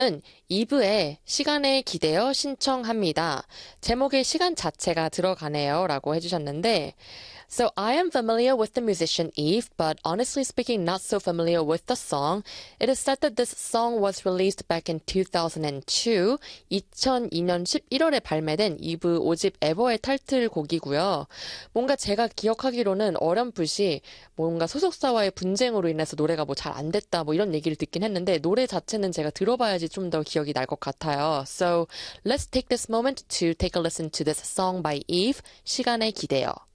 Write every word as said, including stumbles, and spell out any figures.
은 이브의 시간에 기대어 신청합니다. 제목에 시간 자체가 들어가네요. 라고 해주셨는데, So I am familiar with the musician Eve, but honestly speaking, not so familiar with the song. It is said that this song was released back in two thousand two. 이천이 년 십일월에 발매된 이브 오 집 에버의 타이틀곡이고요. 뭔가 제가 기억하기로는 어렴풋이 뭔가 소속사와의 분쟁으로 인해서 노래가 뭐 잘 안 됐다 뭐 이런 얘기를 듣긴 했는데 노래 자체는 제가 들어봐야지 좀 더 기억이 날 것 같아요. So let's take this moment to take a listen to this song by Eve, 시간에 기대어.